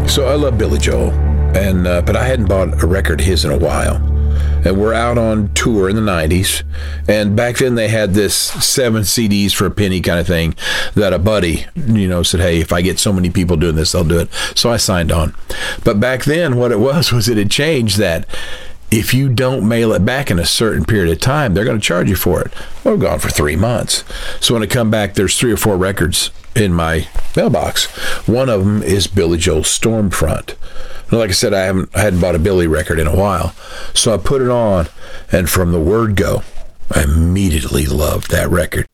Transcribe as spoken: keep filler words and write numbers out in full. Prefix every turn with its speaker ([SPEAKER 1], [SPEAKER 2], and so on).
[SPEAKER 1] So I love Billy Joel, and uh, but I hadn't bought a record of his in a while. And we're out on tour in the nineties, and back then they had this seven C Ds for a penny kind of thing that a buddy, you know, said, hey, if I get so many people doing this, they'll do it. So I signed on. But back then what it was was it had changed that if you don't mail it back in a certain period of time, they're going to charge you for it. Well, we're gone for three months. So when I come back, there's three or four records in my mailbox. One of them is Billy Joel's Stormfront. Like I said, I haven't I hadn't bought a Billy record in a while. So I put it on, and from the word go, I immediately loved that record.